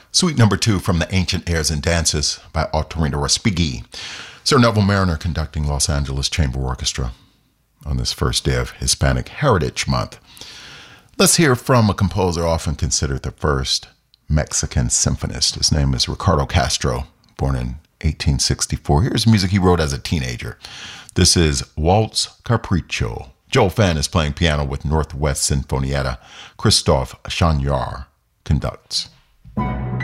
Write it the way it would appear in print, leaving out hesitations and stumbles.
Suite number 2 from the Ancient Airs and Dances by Ottorino Respighi. Sir Neville Mariner conducting Los Angeles Chamber Orchestra on this first day of Hispanic Heritage Month. Let's hear from a composer often considered the first Mexican symphonist. His name is Ricardo Castro, born in 1864. Here's music he wrote as a teenager. This is Waltz Capriccio. Joel Fenn is playing piano with Northwest Sinfonietta. Christophe Chagnard conducts.